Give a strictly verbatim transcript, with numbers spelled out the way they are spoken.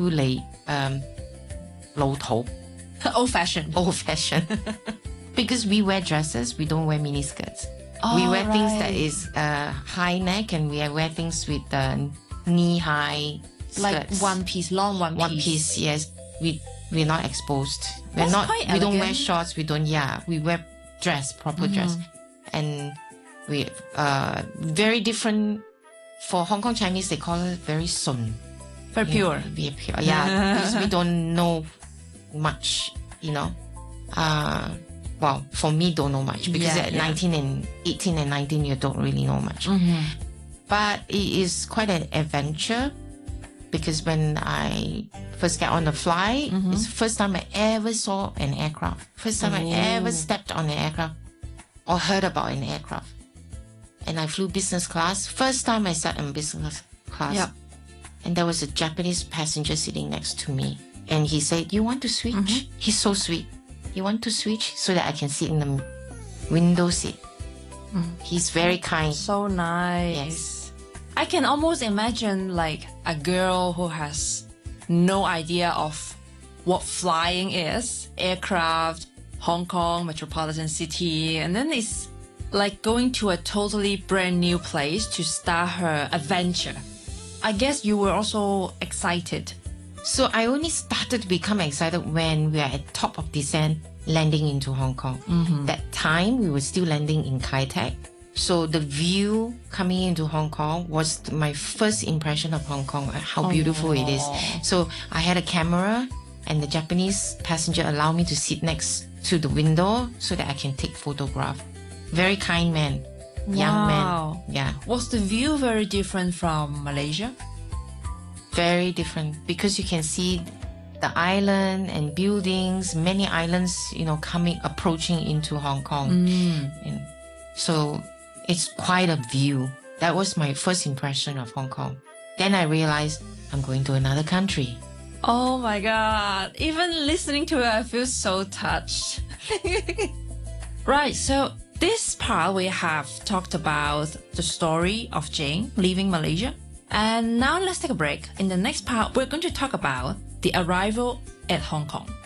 too late, um, 老土, old fashioned. old fashioned. Because we wear dresses, we don't wear mini skirts. Oh, we wear right. things that is uh, high neck, and we wear things with uh, knee high skirts. Like one piece, long one piece. One piece, yes. We we're not exposed. We're That's not. quite We don't wear elegant. shorts. We don't. Yeah, we wear dress, proper dress, and we uh very different. For Hong Kong Chinese, they call it very sun. Very pure. Very pure. Yeah, because we don't know much. You know. Uh, well, for me, don't know much because Yeah, at yeah. nineteen and eighteen and nineteen, you don't really know much. But it is quite an adventure because when I first get on the flight, it's the first time I ever saw an aircraft. First time I ever stepped on an aircraft or heard about an aircraft. And I flew business class. First time I sat in business class. Yep. And there was a Japanese passenger sitting next to me. And he said, "You want to switch?" He's so sweet. "You want to switch so that I can sit in the window seat?" He's very kind. So nice. Yes. I can almost imagine like a girl who has no idea of what flying is, aircraft, Hong Kong, metropolitan city, and then it's like going to a totally brand new place to start her adventure. I guess you were also excited. So I only started to become excited when we are at top of descent, landing into Hong Kong. That time we were still landing in Kai Tak. So the view coming into Hong Kong was my first impression of Hong Kong, how beautiful it is. So I had a camera and the Japanese passenger allowed me to sit next to the window so that I can take photograph. Very kind man, young Wow. man. Yeah. Was the view very different from Malaysia? Very different because you can see the island and buildings, many islands, you know, coming, approaching into Hong Kong. And so it's quite a view. That was my first impression of Hong Kong. Then I realized I'm going to another country. Oh my god. Even listening to it, I feel so touched. Right, so this part we have talked about the story of Jane leaving Malaysia. And now let's take a break. In the next part, we're going to talk about the arrival at Hong Kong.